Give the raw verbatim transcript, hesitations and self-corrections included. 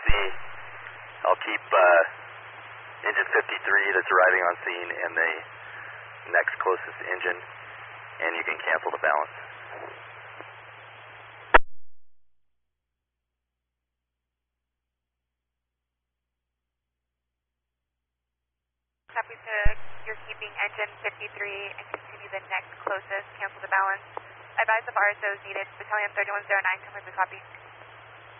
C. I'll keep uh, engine fifty-three that's arriving on scene and the next closest engine, and you can cancel the balance. Copy to you're keeping engine fifty-three and continue the next closest, cancel the balance. Advise of R S Os needed. Battalion thirty-one oh nine, come with the copy.